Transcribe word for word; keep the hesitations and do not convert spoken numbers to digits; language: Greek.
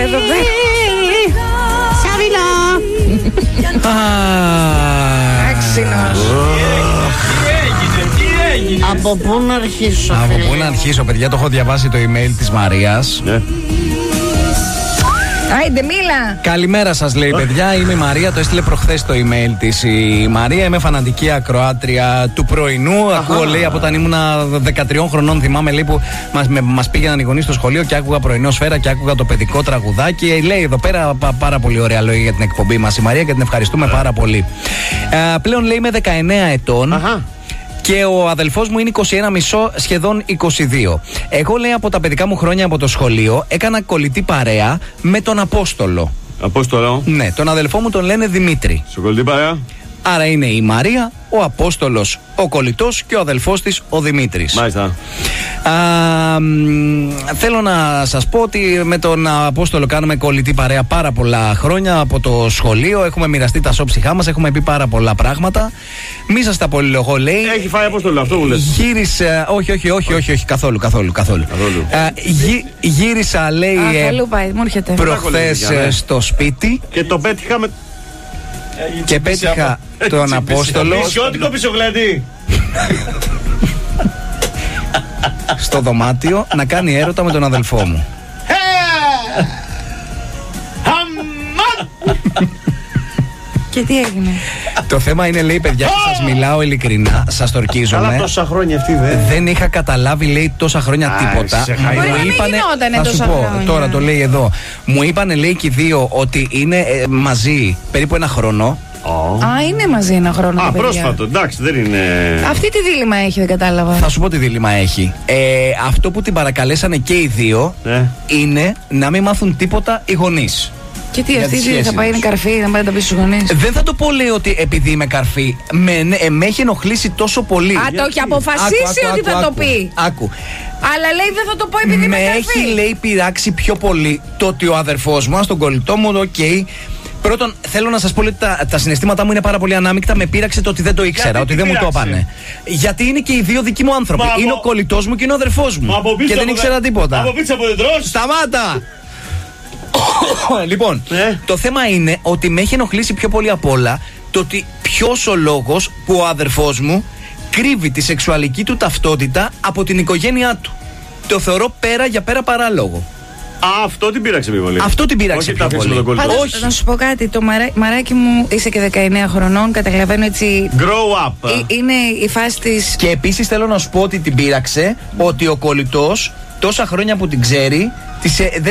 εδώ πέρα. Σαβινό. Άξινος. Από πού να αρχίσω? Από πού να αρχίσω, παιδιά, το έχω διαβάσει το email της Μαρίας. Ναι. Άιντε, μίλα. Καλημέρα σας, λέει, παιδιά. Είμαι η Μαρία. Το έστειλε προχθές το email της η Μαρία. Είμαι φανατική ακροάτρια του πρωινού. Αχα. Ακούω, λέει, από όταν ήμουνα δεκατρία χρονών. Θυμάμαι, λέει, που μας, με, μας πήγαιναν οι γονείς στο σχολείο και άκουγα πρωινό σφαίρα και άκουγα το παιδικό τραγουδάκι. Λέει εδώ πέρα πά, πάρα πολύ ωραία λόγια για την εκπομπή μας η Μαρία και την ευχαριστούμε πάρα πολύ. Ε, πλέον, λέει, είμαι δεκαεννέα ετών. Αχα. Και ο αδελφός μου είναι είκοσι ένα μισό, σχεδόν είκοσι δύο. Εγώ, λέει, από τα παιδικά μου χρόνια από το σχολείο έκανα κολλητή παρέα με τον Απόστολο. Απόστολο. Ναι, τον αδελφό μου τον λένε Δημήτρη. Σε κολλητή παρέα. Άρα είναι η Μαρία, ο Απόστολος, ο κολλητός και ο αδελφός της, ο Δημήτρης. Μάλιστα. Α, μ, θέλω να σας πω ότι με τον Απόστολο κάνουμε κολλητή παρέα πάρα πολλά χρόνια από το σχολείο. Έχουμε μοιραστεί τα σώψυχά μας, έχουμε πει πάρα πολλά πράγματα. Μη σας τα πολυλογώ, λέει. Έχει φάει Απόστολο, αυτό μου λες. Γύρισα. Όχι, όχι, όχι, όχι, όχι, καθόλου, καθόλου. καθόλου. καθόλου. Α, γύ, γύρισα, λέει. Α, καλού πάει, μου έρχεται. Προχθές στο σπίτι. Και το πέτυχα με. Και πέτυχα τον Απόστολο. Πισιώτικο πισογλέντι. Στο δωμάτιο να κάνει έρωτα με τον αδελφό μου. Και τι έγινε? Το θέμα είναι, λέει, παιδιά, σας μιλάω ειλικρινά, σας το ορκίζομαι. Αλλά τόσα χρόνια αυτή δεν. Δεν είχα καταλάβει, λέει, τόσα χρόνια Α, τίποτα. Μπορεί να μην γινότανε θα σου τόσα πω, χρόνια. τώρα το λέει εδώ. Μου είπανε, λέει, και οι δύο ότι είναι ε, μαζί περίπου ένα χρόνο. Oh. Α, είναι μαζί ένα χρόνο. Α, πρόσφατο, εντάξει, δεν είναι. Αυτή τι δίλημμα έχει, δεν κατάλαβα. Θα σου πω τι δίλημμα έχει. Ε, αυτό που την παρακαλέσανε και οι δύο ναι. είναι να μην μάθουν τίποτα οι γονείς. Και τι, αυτή η θα πάει, είναι καρφί, να πάει να τα πει στους γονείς. Δεν θα το πω, λέει, ότι επειδή είμαι καρφί. Με, ε, με έχει ενοχλήσει τόσο πολύ. Α, το έχει αποφασίσει άκου, άκου, ότι άκου, θα άκου, το πει. Άκου. Αλλά, λέει, δεν θα το πω επειδή είμαι καρφί. Με έχει, λέει, πειράξει πιο πολύ το ότι ο αδερφός μου, στον κολλητό μου, οκ. Okay, πρώτον, θέλω να σας πω ότι τα, τα συναισθήματά μου είναι πάρα πολύ ανάμεικτα. Με πείραξε το ότι δεν το ήξερα, γιατί ότι δεν πείραξε? Μου το έπανε. Γιατί είναι και οι δύο δικοί μου άνθρωποι. Μα είναι από... ο κολλητός μου και είναι ο αδερφός μου. Και δεν ήξερα τίποτα. Από πίτσα που δεν τρως. Σταμάτα! Λοιπόν, ε? το θέμα είναι ότι με έχει ενοχλήσει πιο πολύ απ' όλα το ότι ποιος ο λόγος που ο αδερφός μου κρύβει τη σεξουαλική του ταυτότητα από την οικογένειά του. Το θεωρώ πέρα για πέρα παράλογο. Α, αυτό την πείραξε πιο πολύ. Αυτό την πείραξε πιο πολύ. Πάντως, όχι. Να σου πω κάτι. Το μαρά, μαράκι μου, είσαι και δεκαεννέα χρονών. Καταλαβαίνω έτσι. Grow up. Ε, είναι η φάση της. Και επίσης θέλω να σου πω ότι την πείραξε ότι ο κολλητός τόσα χρόνια που την ξέρει. Της,